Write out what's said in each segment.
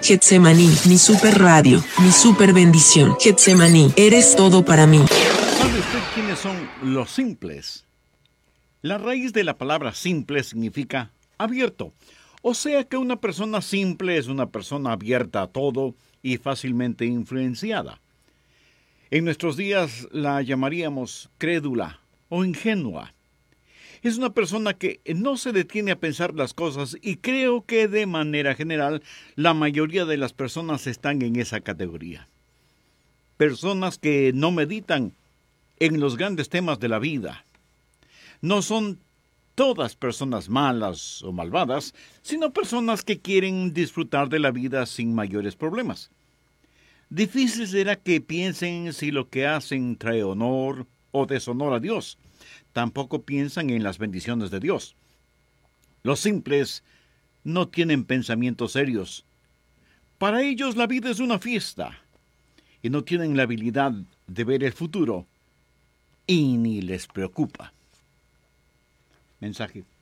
Getsemaní, mi super radio, mi super bendición. Getsemaní, eres todo para mí. ¿Sabe usted quiénes son los simples? La raíz de la palabra simple significa abierto. O sea que una persona simple es una persona abierta a todo y fácilmente influenciada. En nuestros días la llamaríamos crédula o ingenua. Es una persona que no se detiene a pensar las cosas y creo que de manera general la mayoría de las personas están en esa categoría. Personas que no meditan en los grandes temas de la vida. No son todas personas malas o malvadas, sino personas que quieren disfrutar de la vida sin mayores problemas. Difícil será que piensen si lo que hacen trae honor o deshonor a Dios. Tampoco piensan en las bendiciones de Dios. Los simples no tienen pensamientos serios. Para ellos la vida es una fiesta y no tienen la habilidad de ver el futuro y ni les preocupa. Mensaje.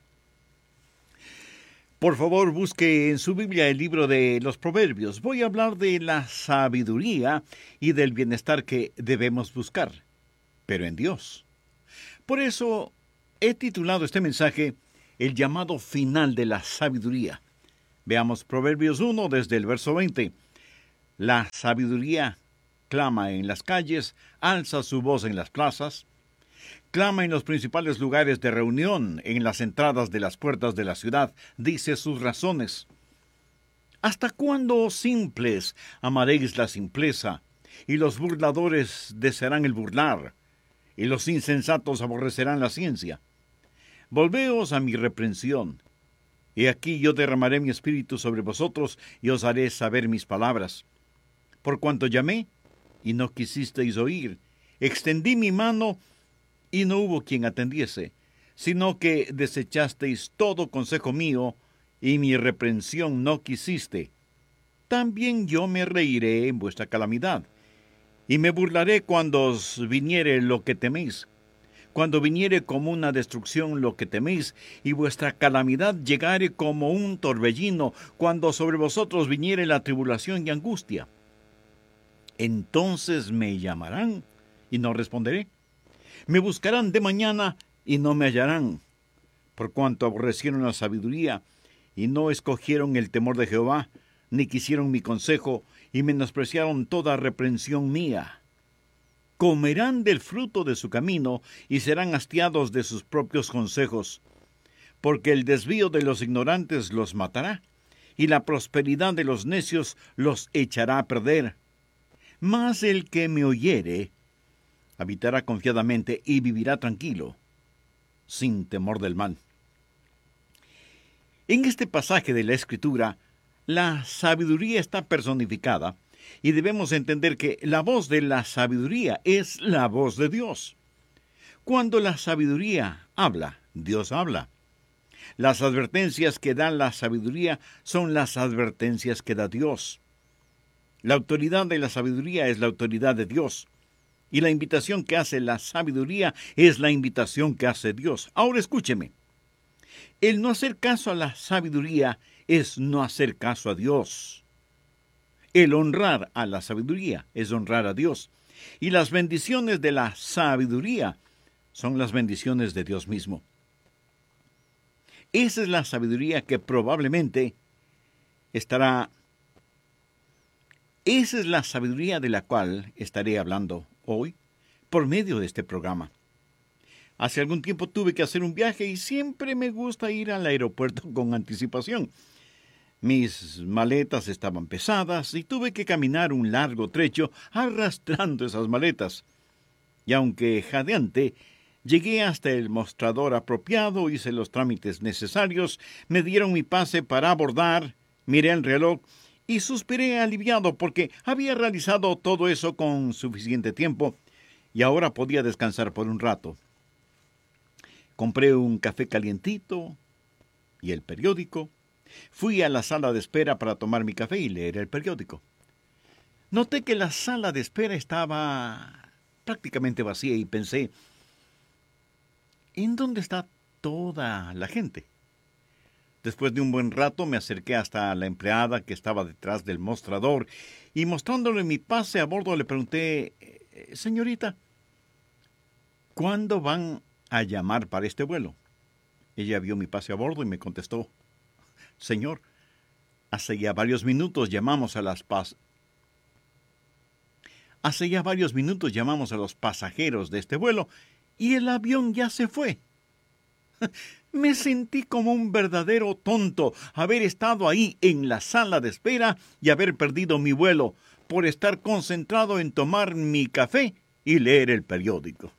Por favor, busque en su Biblia el libro de los Proverbios. Voy a hablar de la sabiduría y del bienestar que debemos buscar, pero en Dios. Por eso he titulado este mensaje El llamado final de la sabiduría. Veamos Proverbios 1 desde el verso 20. La sabiduría clama en las calles, alza su voz en las plazas, clama en los principales lugares de reunión, en las entradas de las puertas de la ciudad, dice sus razones. ¿Hasta cuándo, simples, amaréis la simpleza, y los burladores desearán el burlar, y los insensatos aborrecerán la ciencia? Volveos a mi reprensión, y aquí yo derramaré mi espíritu sobre vosotros, y os haré saber mis palabras. Por cuanto llamé, y no quisisteis oír, extendí mi mano, y no hubo quien atendiese, sino que desechasteis todo consejo mío, y mi reprensión no quisiste. También yo me reiré en vuestra calamidad, y me burlaré cuando os viniere lo que teméis, cuando viniere como una destrucción lo que teméis, y vuestra calamidad llegare como un torbellino, cuando sobre vosotros viniere la tribulación y angustia. Entonces me llamarán, y no responderé. Me buscarán de mañana, y no me hallarán, por cuanto aborrecieron la sabiduría, y no escogieron el temor de Jehová, ni quisieron mi consejo, y menospreciaron toda reprensión mía. Comerán del fruto de su camino, y serán hastiados de sus propios consejos, porque el desvío de los ignorantes los matará, y la prosperidad de los necios los echará a perder. Mas el que me oyere, habitará confiadamente y vivirá tranquilo, sin temor del mal. En este pasaje de la Escritura, la sabiduría está personificada y debemos entender que la voz de la sabiduría es la voz de Dios. Cuando la sabiduría habla, Dios habla. Las advertencias que da la sabiduría son las advertencias que da Dios. La autoridad de la sabiduría es la autoridad de Dios. Y la invitación que hace la sabiduría es la invitación que hace Dios. Ahora escúcheme. El no hacer caso a la sabiduría es no hacer caso a Dios. El honrar a la sabiduría es honrar a Dios. Y las bendiciones de la sabiduría son las bendiciones de Dios mismo. Esa es la sabiduría que probablemente estará... Esa es la sabiduría de la cual estaré hablando hoy por medio de este programa. Hace algún tiempo tuve que hacer un viaje y siempre me gusta ir al aeropuerto con anticipación. Mis maletas estaban pesadas y tuve que caminar un largo trecho arrastrando esas maletas. Y aunque jadeante, llegué hasta el mostrador apropiado, hice los trámites necesarios, me dieron mi pase para abordar, miré el reloj y suspiré aliviado porque había realizado todo eso con suficiente tiempo y ahora podía descansar por un rato. Compré un café calientito y el periódico. Fui a la sala de espera para tomar mi café y leer el periódico. Noté que la sala de espera estaba prácticamente vacía y pensé, ¿en dónde está toda la gente? Después de un buen rato me acerqué hasta la empleada que estaba detrás del mostrador y mostrándole mi pase a bordo le pregunté, señorita, ¿cuándo van a llamar para este vuelo? Ella vio mi pase a bordo y me contestó, señor, hace ya varios minutos llamamos a los pasajeros de este vuelo y el avión ya se fue. Me sentí como un verdadero tonto haber estado ahí en la sala de espera y haber perdido mi vuelo por estar concentrado en tomar mi café y leer el periódico.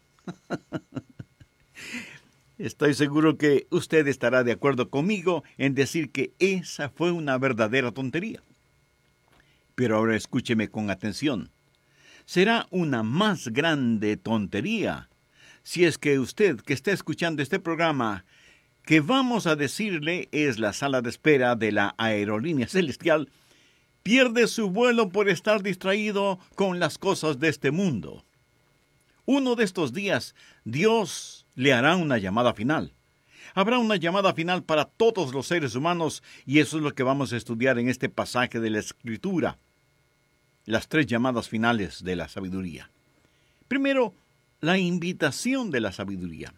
Estoy seguro que usted estará de acuerdo conmigo en decir que esa fue una verdadera tontería. Pero ahora escúcheme con atención. Será una más grande tontería si es que usted que está escuchando este programa, que vamos a decirle es la sala de espera de la aerolínea celestial, pierde su vuelo por estar distraído con las cosas de este mundo. Uno de estos días, Dios le hará una llamada final. Habrá una llamada final para todos los seres humanos y eso es lo que vamos a estudiar en este pasaje de la Escritura. Las 3 llamadas finales de la sabiduría. Primero, la invitación de la sabiduría.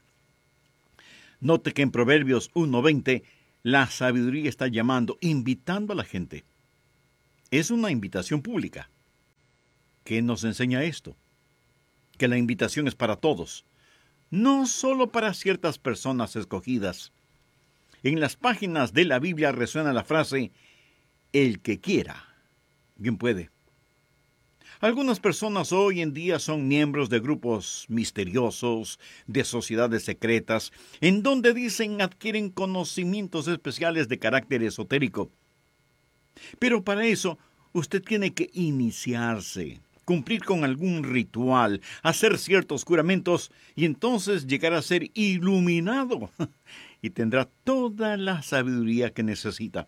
Note que en Proverbios 1:20, la sabiduría está invitando a la gente. Es una invitación pública. ¿Qué nos enseña esto? Que la invitación es para todos, no solo para ciertas personas escogidas. En las páginas de la Biblia resuena la frase, el que quiera, bien puede. Algunas personas hoy en día son miembros de grupos misteriosos, de sociedades secretas, en donde dicen adquieren conocimientos especiales de carácter esotérico. Pero para eso, usted tiene que iniciarse, cumplir con algún ritual, hacer ciertos juramentos y entonces llegar a ser iluminado y tendrá toda la sabiduría que necesita.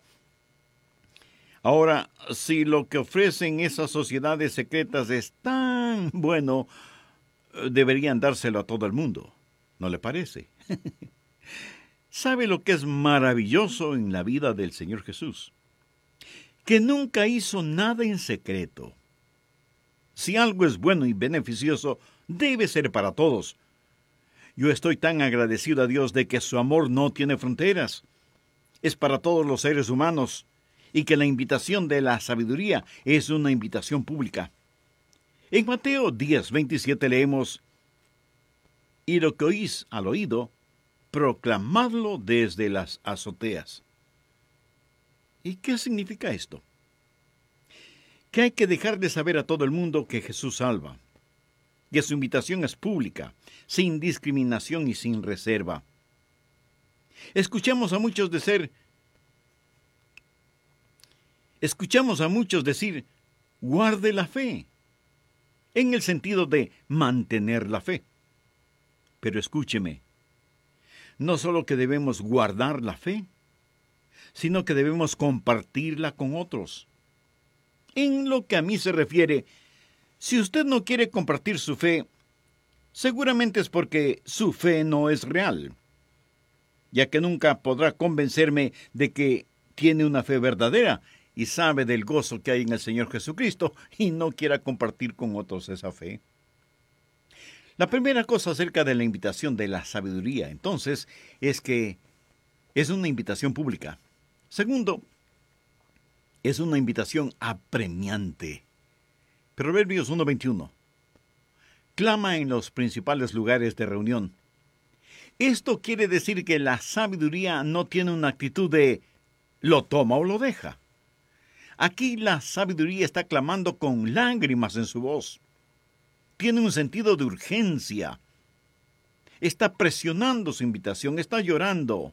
Ahora, si lo que ofrecen esas sociedades secretas es tan bueno, deberían dárselo a todo el mundo, ¿no le parece? ¿Sabe lo que es maravilloso en la vida del Señor Jesús? Que nunca hizo nada en secreto. Si algo es bueno y beneficioso, debe ser para todos. Yo estoy tan agradecido a Dios de que su amor no tiene fronteras. Es para todos los seres humanos. Y que la invitación de la sabiduría es una invitación pública. En Mateo 10:27 leemos, y lo que oís al oído, proclamadlo desde las azoteas. ¿Y qué significa esto? Que hay que dejar de saber a todo el mundo que Jesús salva, que su invitación es pública, sin discriminación y sin reserva. Escuchamos a muchos decir, guarde la fe, en el sentido de mantener la fe. Pero escúcheme, no solo que debemos guardar la fe, sino que debemos compartirla con otros. En lo que a mí se refiere, si usted no quiere compartir su fe, seguramente es porque su fe no es real, ya que nunca podrá convencerme de que tiene una fe verdadera y sabe del gozo que hay en el Señor Jesucristo y no quiera compartir con otros esa fe. La primera cosa acerca de la invitación de la sabiduría, entonces, es que es una invitación pública. Segundo, es una invitación apremiante. Proverbios 1:21. Clama en los principales lugares de reunión. Esto quiere decir que la sabiduría no tiene una actitud de lo toma o lo deja. Aquí la sabiduría está clamando con lágrimas en su voz. Tiene un sentido de urgencia. Está presionando su invitación, está llorando.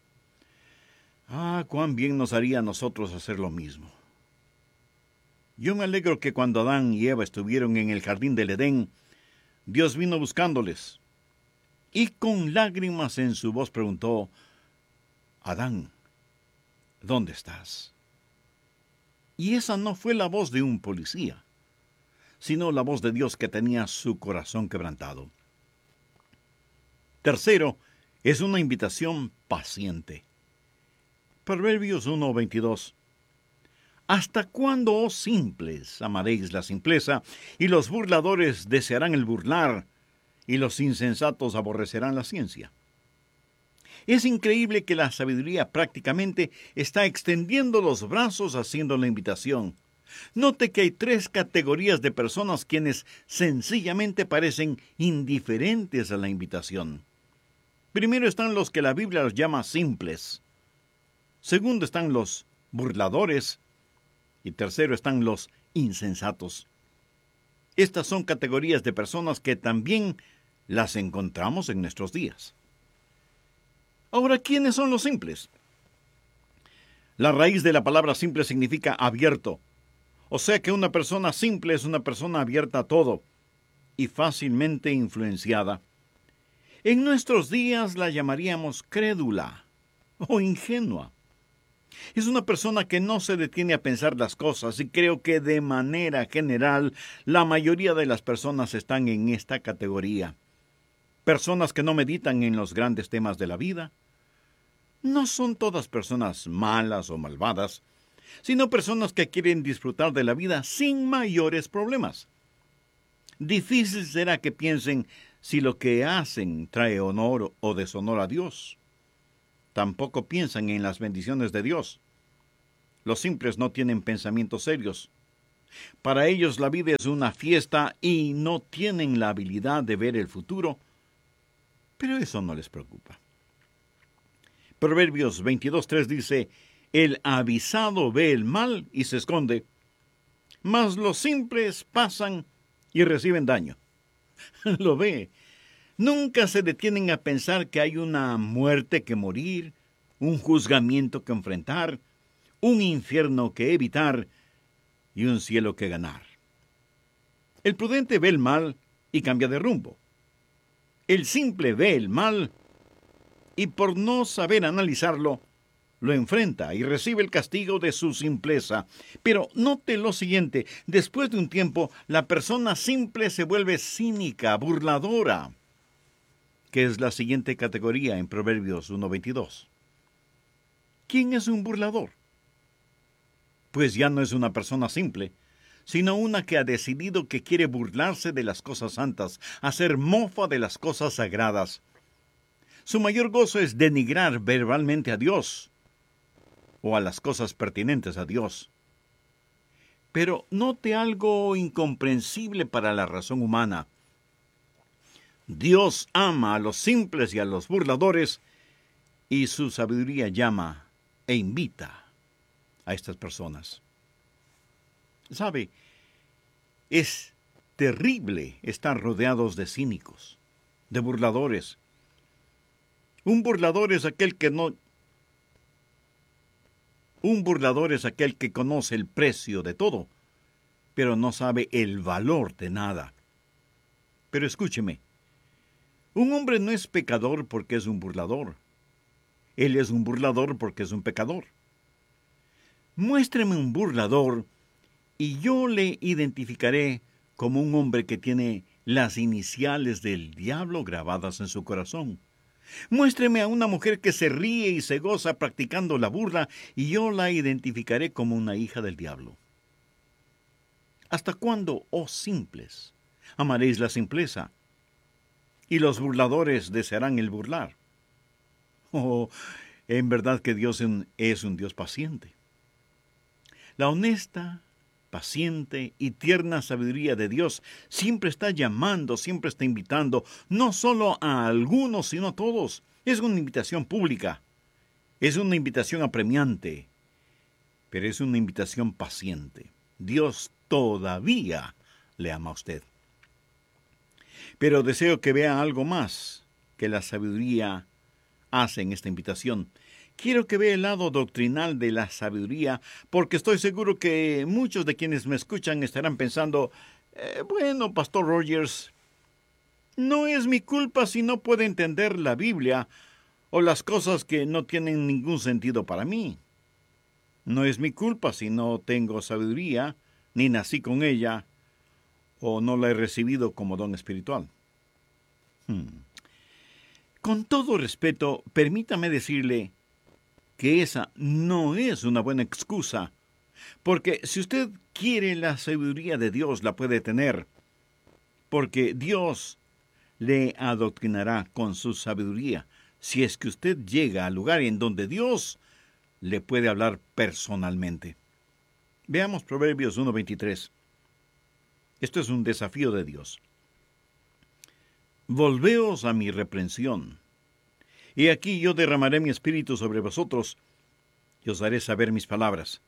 Cuán bien nos haría a nosotros hacer lo mismo. Yo me alegro que cuando Adán y Eva estuvieron en el jardín del Edén, Dios vino buscándoles. Y con lágrimas en su voz preguntó, Adán, ¿dónde estás? Y esa no fue la voz de un policía, sino la voz de Dios que tenía su corazón quebrantado. Tercero, es una invitación paciente. Proverbios 1:22. ¿Hasta cuándo, oh simples, amaréis la simpleza, y los burladores desearán el burlar, y los insensatos aborrecerán la ciencia? Es increíble que la sabiduría prácticamente está extendiendo los brazos haciendo la invitación. Note que hay 3 categorías de personas quienes sencillamente parecen indiferentes a la invitación. Primero están los que la Biblia los llama simples. Segundo están los burladores. Y tercero están los insensatos. Estas son categorías de personas que también las encontramos en nuestros días. Ahora, ¿quiénes son los simples? La raíz de la palabra simple significa abierto. O sea que una persona simple es una persona abierta a todo y fácilmente influenciada. En nuestros días la llamaríamos crédula o ingenua. Es una persona que no se detiene a pensar las cosas y creo que de manera general la mayoría de las personas están en esta categoría. Personas que no meditan en los grandes temas de la vida. No son todas personas malas o malvadas, sino personas que quieren disfrutar de la vida sin mayores problemas. Difícil será que piensen si lo que hacen trae honor o deshonor a Dios. Tampoco piensan en las bendiciones de Dios. Los simples no tienen pensamientos serios. Para ellos la vida es una fiesta y no tienen la habilidad de ver el futuro, pero eso no les preocupa. Proverbios 22:3 dice, el avisado ve el mal y se esconde, mas los simples pasan y reciben daño. Lo ve. Nunca se detienen a pensar que hay una muerte que morir, un juzgamiento que enfrentar, un infierno que evitar y un cielo que ganar. El prudente ve el mal y cambia de rumbo. El simple ve el mal y por no saber analizarlo, lo enfrenta y recibe el castigo de su simpleza. Pero note lo siguiente, después de un tiempo, la persona simple se vuelve cínica, burladora, que es la siguiente categoría en Proverbios 1:22. ¿Quién es un burlador? Pues ya no es una persona simple, sino una que ha decidido que quiere burlarse de las cosas santas, hacer mofa de las cosas sagradas. Su mayor gozo es denigrar verbalmente a Dios o a las cosas pertinentes a Dios. Pero note algo incomprensible para la razón humana. Dios ama a los simples y a los burladores, y su sabiduría llama e invita a estas personas. ¿Sabe? Es terrible estar rodeados de cínicos, de burladores. Un burlador es aquel que conoce el precio de todo, pero no sabe el valor de nada. Pero escúcheme, un hombre no es pecador porque es un burlador. Él es un burlador porque es un pecador. Muéstreme un burlador y yo le identificaré como un hombre que tiene las iniciales del diablo grabadas en su corazón. Muéstreme a una mujer que se ríe y se goza practicando la burla y yo la identificaré como una hija del diablo. ¿Hasta cuándo, oh simples, amaréis la simpleza? Y los burladores desearán el burlar. Oh, en verdad que Dios es un Dios paciente. La honesta, paciente y tierna sabiduría de Dios siempre está llamando, siempre está invitando, no solo a algunos, sino a todos. Es una invitación pública, es una invitación apremiante, pero es una invitación paciente. Dios todavía le ama a usted. Pero deseo que vea algo más que la sabiduría hace en esta invitación. Quiero que vea el lado doctrinal de la sabiduría, porque estoy seguro que muchos de quienes me escuchan estarán pensando, bueno, Pastor Rogers, no es mi culpa si no puedo entender la Biblia o las cosas que no tienen ningún sentido para mí. No es mi culpa si no tengo sabiduría, ni nací con ella, o no la he recibido como don espiritual. Con todo respeto, permítame decirle que esa no es una buena excusa, porque si usted quiere la sabiduría de Dios, la puede tener, porque Dios le adoctrinará con su sabiduría, si es que usted llega al lugar en donde Dios le puede hablar personalmente. Veamos Proverbios 1:23. Esto es un desafío de Dios. Volveos a mi reprensión. Y aquí yo derramaré mi espíritu sobre vosotros, y os haré saber mis palabras.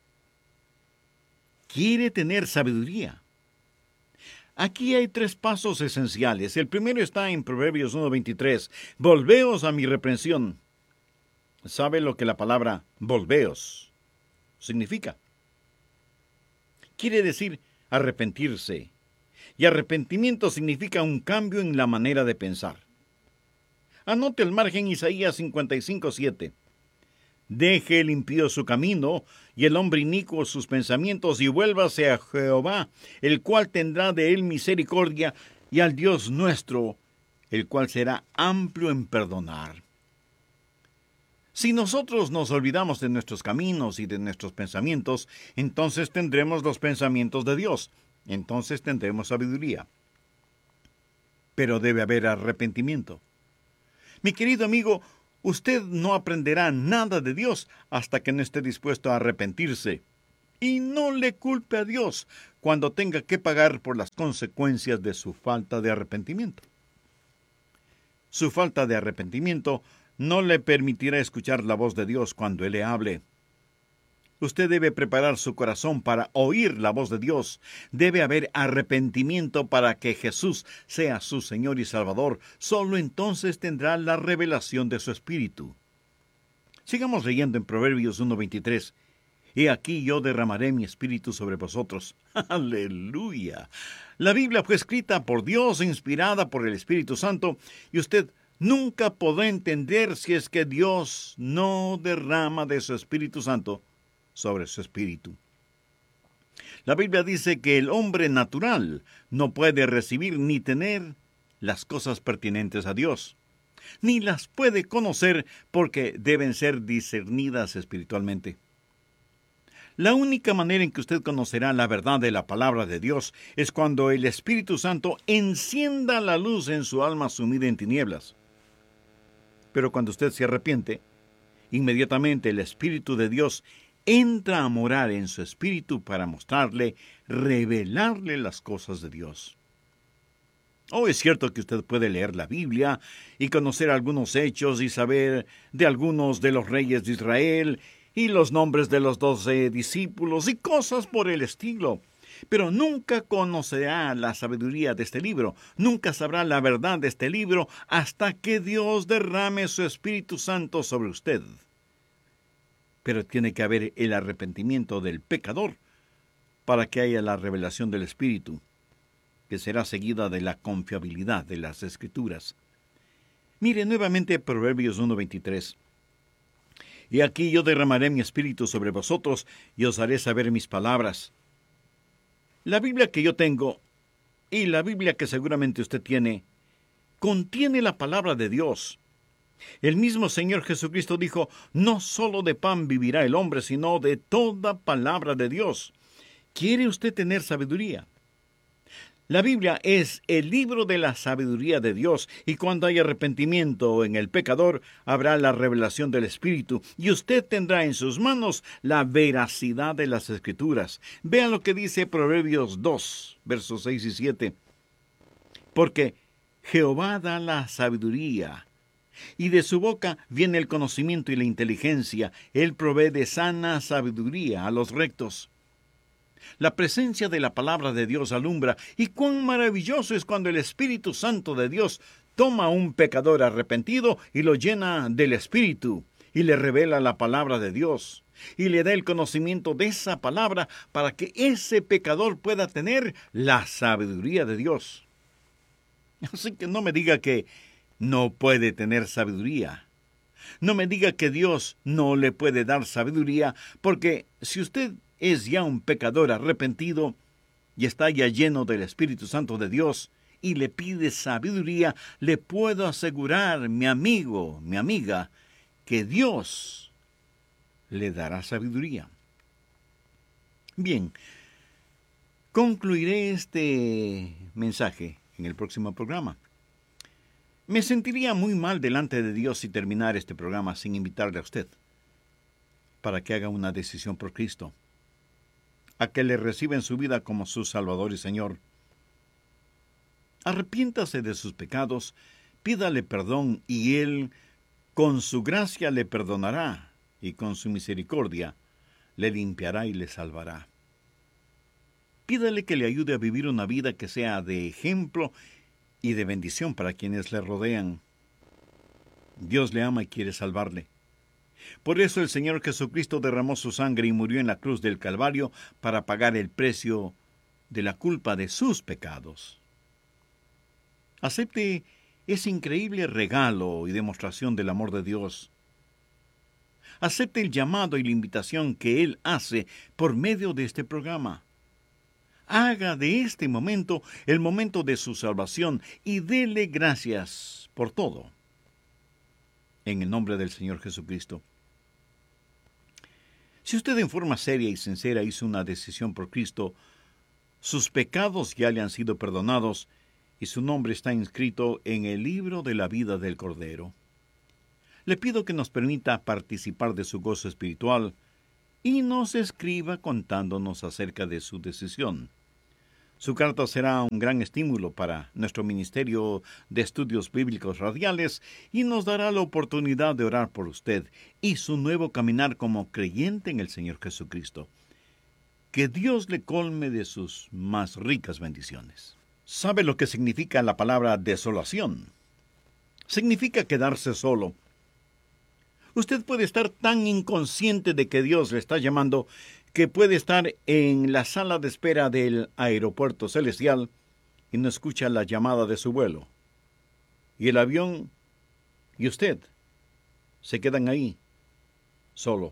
Quiere tener sabiduría. Aquí hay 3 pasos esenciales. El primero está en Proverbios 1:23. Volveos a mi reprensión. ¿Sabe lo que la palabra volveos significa? Quiere decir arrepentirse. Y arrepentimiento significa un cambio en la manera de pensar. Anote el margen Isaías 55:7. Deje el impío su camino, y el hombre inicuo sus pensamientos, y vuélvase a Jehová, el cual tendrá de él misericordia, y al Dios nuestro, el cual será amplio en perdonar. Si nosotros nos olvidamos de nuestros caminos y de nuestros pensamientos, entonces tendremos los pensamientos de Dios, entonces tendremos sabiduría. Pero debe haber arrepentimiento. Mi querido amigo, usted no aprenderá nada de Dios hasta que no esté dispuesto a arrepentirse. Y no le culpe a Dios cuando tenga que pagar por las consecuencias de su falta de arrepentimiento. Su falta de arrepentimiento no le permitirá escuchar la voz de Dios cuando Él le hable. Usted debe preparar su corazón para oír la voz de Dios. Debe haber arrepentimiento para que Jesús sea su Señor y Salvador. Solo entonces tendrá la revelación de su Espíritu. Sigamos leyendo en Proverbios 1:23. He aquí yo derramaré mi Espíritu sobre vosotros. ¡Aleluya! La Biblia fue escrita por Dios, inspirada por el Espíritu Santo, y usted nunca podrá entender si es que Dios no derrama de su Espíritu Santo sobre su espíritu. La Biblia dice que el hombre natural no puede recibir ni tener las cosas pertinentes a Dios, ni las puede conocer porque deben ser discernidas espiritualmente. La única manera en que usted conocerá la verdad de la palabra de Dios es cuando el Espíritu Santo encienda la luz en su alma sumida en tinieblas. Pero cuando usted se arrepiente, inmediatamente el Espíritu de Dios entra a morar en su espíritu para mostrarle, revelarle las cosas de Dios. Es cierto que usted puede leer la Biblia y conocer algunos hechos y saber de algunos de los reyes de Israel y los nombres de los 12 discípulos y cosas por el estilo. Pero nunca conocerá la sabiduría de este libro, nunca sabrá la verdad de este libro hasta que Dios derrame su Espíritu Santo sobre usted. Pero tiene que haber el arrepentimiento del pecador para que haya la revelación del Espíritu, que será seguida de la confiabilidad de las Escrituras. Mire nuevamente Proverbios 1:23. Y aquí yo derramaré mi Espíritu sobre vosotros y os haré saber mis palabras. La Biblia que yo tengo y la Biblia que seguramente usted tiene, contiene la palabra de Dios. El mismo Señor Jesucristo dijo, no solo de pan vivirá el hombre, sino de toda palabra de Dios. ¿Quiere usted tener sabiduría? La Biblia es el libro de la sabiduría de Dios, y cuando hay arrepentimiento en el pecador, habrá la revelación del Espíritu, y usted tendrá en sus manos la veracidad de las Escrituras. Vean lo que dice Proverbios 2, versos 6 y 7. Porque Jehová da la sabiduría, y de su boca viene el conocimiento y la inteligencia. Él provee de sana sabiduría a los rectos. La presencia de la palabra de Dios alumbra, y cuán maravilloso es cuando el Espíritu Santo de Dios toma a un pecador arrepentido y lo llena del Espíritu, y le revela la palabra de Dios, y le da el conocimiento de esa palabra para que ese pecador pueda tener la sabiduría de Dios. Así que no me diga que no puede tener sabiduría. No me diga que Dios no le puede dar sabiduría, porque si usted es ya un pecador arrepentido y está ya lleno del Espíritu Santo de Dios y le pide sabiduría, le puedo asegurar, mi amigo, mi amiga, que Dios le dará sabiduría. Bien, concluiré este mensaje en el próximo programa. Me sentiría muy mal delante de Dios si terminara este programa sin invitarle a usted para que haga una decisión por Cristo, a que le reciba en su vida como su Salvador y Señor. Arrepiéntase de sus pecados, pídale perdón y Él, con su gracia, le perdonará y con su misericordia le limpiará y le salvará. Pídale que le ayude a vivir una vida que sea de ejemplo y de bendición para quienes le rodean. Dios le ama y quiere salvarle. Por eso el Señor Jesucristo derramó su sangre y murió en la cruz del Calvario para pagar el precio de la culpa de sus pecados. Acepte ese increíble regalo y demostración del amor de Dios. Acepte el llamado y la invitación que Él hace por medio de este programa. Haga de este momento el momento de su salvación y dele gracias por todo. En el nombre del Señor Jesucristo. Si usted en forma seria y sincera hizo una decisión por Cristo, sus pecados ya le han sido perdonados y su nombre está inscrito en el libro de la vida del Cordero. Le pido que nos permita participar de su gozo espiritual y nos escriba contándonos acerca de su decisión. Su carta será un gran estímulo para nuestro Ministerio de Estudios Bíblicos Radiales y nos dará la oportunidad de orar por usted y su nuevo caminar como creyente en el Señor Jesucristo. Que Dios le colme de sus más ricas bendiciones. ¿Sabe lo que significa la palabra desolación? Significa quedarse solo. Usted puede estar tan inconsciente de que Dios le está llamando que puede estar en la sala de espera del aeropuerto celestial y no escucha la llamada de su vuelo. Y el avión y usted se quedan ahí, solo.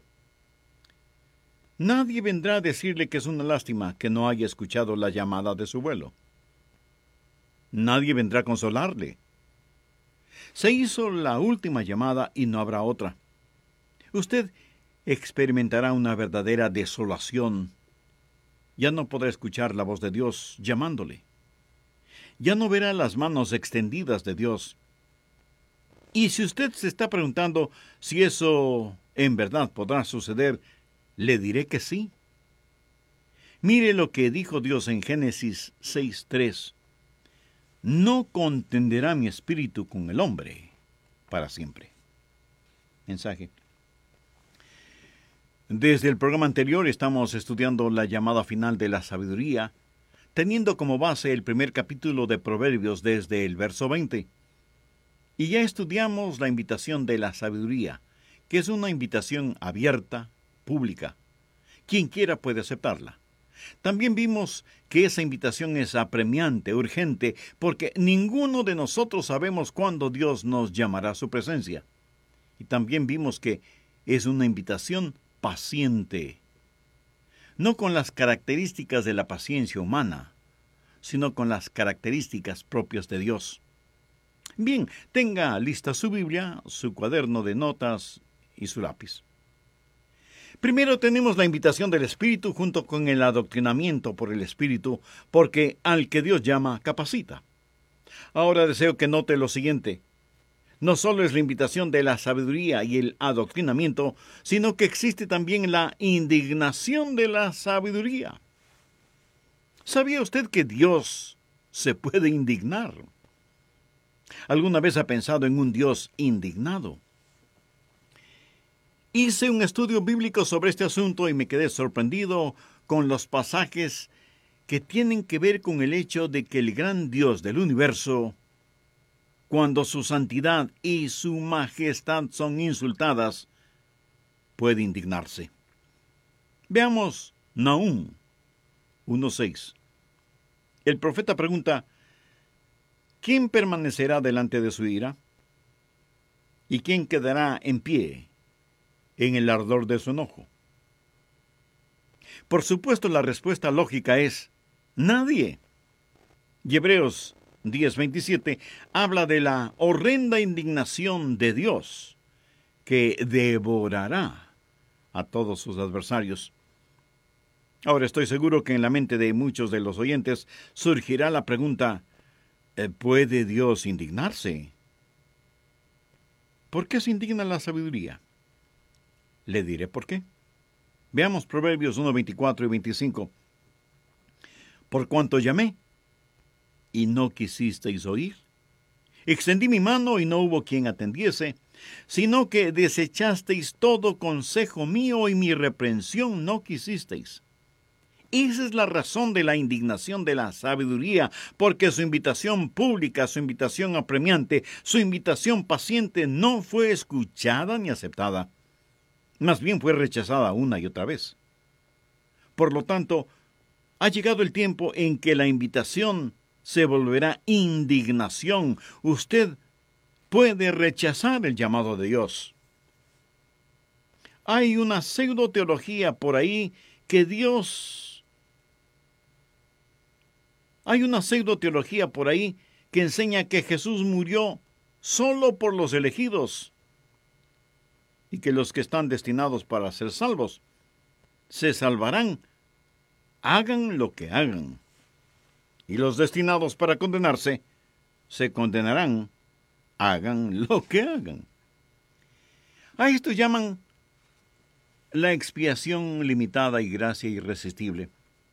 Nadie vendrá a decirle que es una lástima que no haya escuchado la llamada de su vuelo. Nadie vendrá a consolarle. Se hizo la última llamada y no habrá otra. Usted experimentará una verdadera desolación. Ya no podrá escuchar la voz de Dios llamándole. Ya no verá las manos extendidas de Dios. Y si usted se está preguntando si eso en verdad podrá suceder, le diré que sí. Mire lo que dijo Dios en Génesis 6:3. No contenderá mi espíritu con el hombre para siempre. Mensaje. Desde el programa anterior estamos estudiando la llamada final de la sabiduría, teniendo como base el primer capítulo de Proverbios desde el verso 20. Y ya estudiamos la invitación de la sabiduría, que es una invitación abierta, pública. Quien quiera puede aceptarla. También vimos que esa invitación es apremiante, urgente, porque ninguno de nosotros sabemos cuándo Dios nos llamará a su presencia. Y también vimos que es una invitación paciente, no con las características de la paciencia humana, sino con las características propias de Dios. Bien, tenga lista su Biblia, su cuaderno de notas y su lápiz. Primero tenemos la invitación del Espíritu junto con el adoctrinamiento por el Espíritu, porque al que Dios llama, capacita. Ahora deseo que note lo siguiente. No solo es la invitación de la sabiduría y el adoctrinamiento, sino que existe también la indignación de la sabiduría. ¿Sabía usted que Dios se puede indignar? ¿Alguna vez ha pensado en un Dios indignado? Hice un estudio bíblico sobre este asunto y me quedé sorprendido con los pasajes que tienen que ver con el hecho de que el gran Dios del universo, cuando su santidad y su majestad son insultadas, puede indignarse. Veamos Nahum 1:6. El profeta pregunta, ¿quién permanecerá delante de su ira? ¿Y quién quedará en pie en el ardor de su enojo? Por supuesto, la respuesta lógica es nadie. Y Hebreos 10:27 habla de la horrenda indignación de Dios que devorará a todos sus adversarios. Ahora estoy seguro que en la mente de muchos de los oyentes surgirá la pregunta, ¿puede Dios indignarse? ¿Por qué se indigna la sabiduría? Le diré por qué. Veamos Proverbios 1, 24 y 25. Por cuanto llamé, y no quisisteis oír. Extendí mi mano y no hubo quien atendiese, sino que desechasteis todo consejo mío y mi reprensión no quisisteis. Esa es la razón de la indignación de la sabiduría, porque su invitación pública, su invitación apremiante, su invitación paciente no fue escuchada ni aceptada. Más bien fue rechazada una y otra vez. Por lo tanto, ha llegado el tiempo en que la invitación se volverá indignación. Usted puede rechazar el llamado de Dios. Hay una pseudo-teología por ahí que enseña que Jesús murió solo por los elegidos y que los que están destinados para ser salvos se salvarán, hagan lo que hagan. Y los destinados para condenarse se condenarán, hagan lo que hagan. A esto llaman la expiación limitada y gracia irresistible.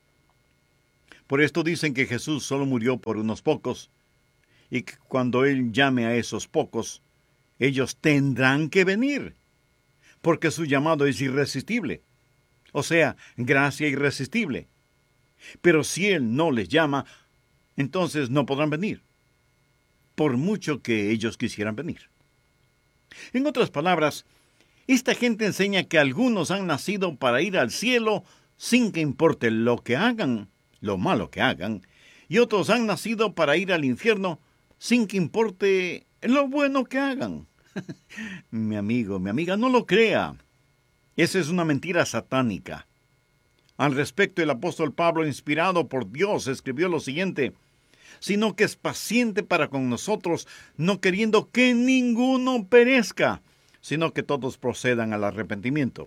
Por esto dicen que Jesús solo murió por unos pocos, y que cuando Él llame a esos pocos, ellos tendrán que venir, porque su llamado es irresistible, o sea, gracia irresistible. Pero si Él no les llama, entonces no podrán venir, por mucho que ellos quisieran venir. En otras palabras, esta gente enseña que algunos han nacido para ir al cielo sin que importe lo que hagan, lo malo que hagan, y otros han nacido para ir al infierno sin que importe lo bueno que hagan. Mi amigo, mi amiga, no lo crea. Esa es una mentira satánica. Al respecto, el apóstol Pablo, inspirado por Dios, escribió lo siguiente: sino que es paciente para con nosotros, no queriendo que ninguno perezca, sino que todos procedan al arrepentimiento.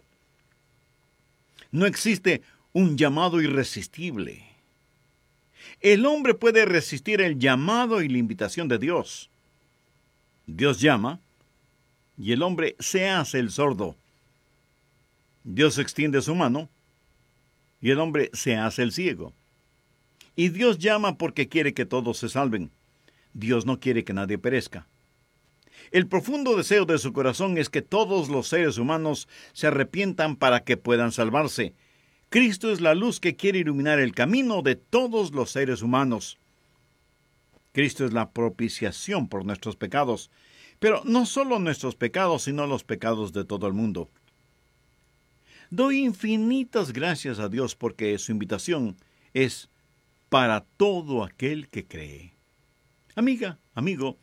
No existe un llamado irresistible. El hombre puede resistir el llamado y la invitación de Dios. Dios llama y el hombre se hace el sordo. Dios extiende su mano y el hombre se hace el ciego. Y Dios llama porque quiere que todos se salven. Dios no quiere que nadie perezca. El profundo deseo de su corazón es que todos los seres humanos se arrepientan para que puedan salvarse. Cristo es la luz que quiere iluminar el camino de todos los seres humanos. Cristo es la propiciación por nuestros pecados, pero no solo nuestros pecados, sino los pecados de todo el mundo. Doy infinitas gracias a Dios porque su invitación es para todo aquel que cree. Amiga, amigo,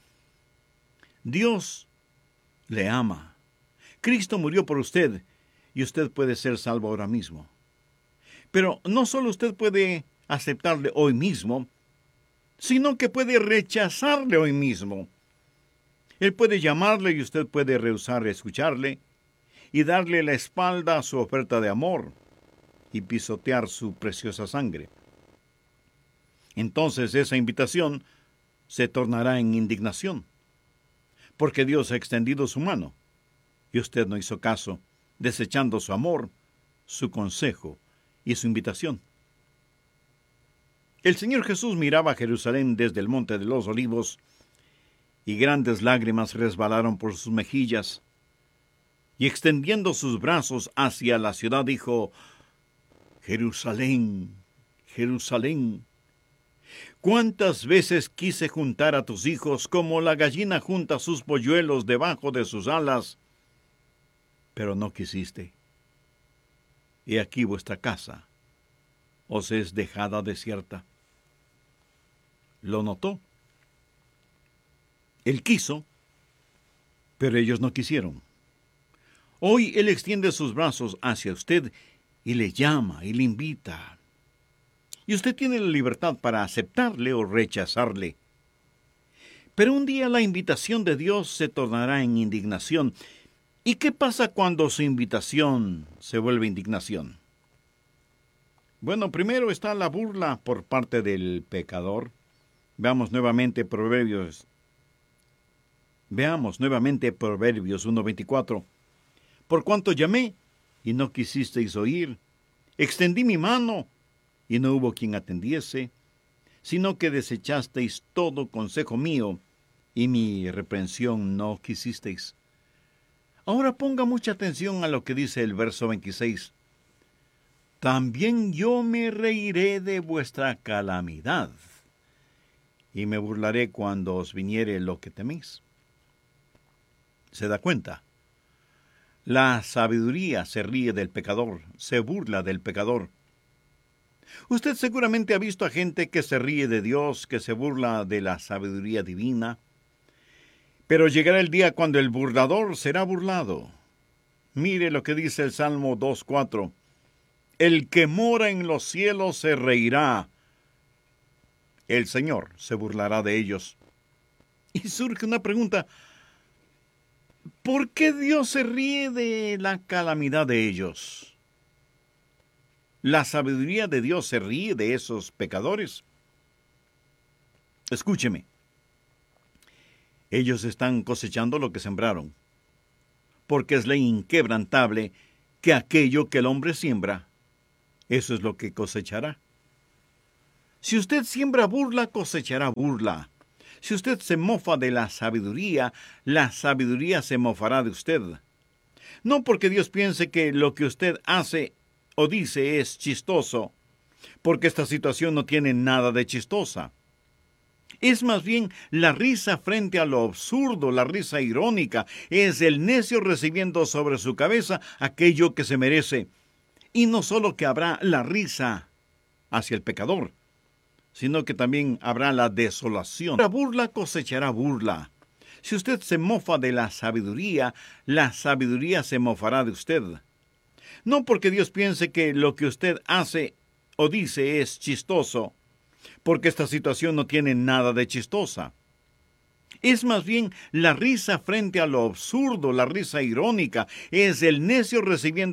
Dios le ama. Cristo murió por usted y usted puede ser salvo ahora mismo. Pero no solo usted puede aceptarle hoy mismo, sino que puede rechazarle hoy mismo. Él puede llamarle y usted puede rehusar escucharle y darle la espalda a su oferta de amor y pisotear su preciosa sangre. Entonces esa invitación se tornará en indignación, porque Dios ha extendido su mano y usted no hizo caso, desechando su amor, su consejo y su invitación. El Señor Jesús miraba a Jerusalén desde el Monte de los Olivos y grandes lágrimas resbalaron por sus mejillas, y extendiendo sus brazos hacia la ciudad dijo: Jerusalén, Jerusalén, ¿cuántas veces quise juntar a tus hijos como la gallina junta sus polluelos debajo de sus alas? Pero no quisiste. He aquí vuestra casa os es dejada desierta. ¿Lo notó? Él quiso, pero ellos no quisieron. Hoy Él extiende sus brazos hacia usted y le llama y le invita. Y usted tiene la libertad para aceptarle o rechazarle. Pero un día la invitación de Dios se tornará en indignación, ¿Y qué pasa cuando su invitación se vuelve indignación? Bueno, primero está la burla por parte del pecador. Veamos nuevamente Proverbios 1:24. Por cuanto llamé y no quisisteis oír, extendí mi mano y no hubo quien atendiese, sino que desechasteis todo consejo mío y mi reprensión no quisisteis. Ahora ponga mucha atención a lo que dice el verso 26. También yo me reiré de vuestra calamidad, y me burlaré cuando os viniere lo que teméis. ¿Se da cuenta? La sabiduría se ríe del pecador, se burla del pecador. Usted seguramente ha visto a gente que se ríe de Dios, que se burla de la sabiduría divina. Pero llegará el día cuando el burlador será burlado. Mire lo que dice el Salmo 2:4. El que mora en los cielos se reirá. El Señor se burlará de ellos. Y surge una pregunta. ¿Por qué Dios se ríe de la calamidad de ellos? ¿La sabiduría de Dios se ríe de esos pecadores? Escúcheme. Ellos están cosechando lo que sembraron, porque es ley inquebrantable que aquello que el hombre siembra, eso es lo que cosechará. Si usted siembra burla, cosechará burla. Si usted se mofa de la sabiduría se mofará de usted. No porque Dios piense que lo que usted hace o dice es chistoso, porque esta situación no tiene nada de chistosa. Es más bien la risa frente a lo absurdo, la risa irónica. Es el necio recibiendo sobre su cabeza aquello que se merece. Y no solo que habrá la risa hacia el pecador, sino que también habrá la desolación. La burla cosechará burla. Si usted se mofa de la sabiduría se mofará de usted. No porque Dios piense que lo que usted hace o dice es chistoso, porque esta situación no tiene nada de chistosa. Es más bien la risa frente a lo absurdo, la risa irónica. Es el necio recibiendo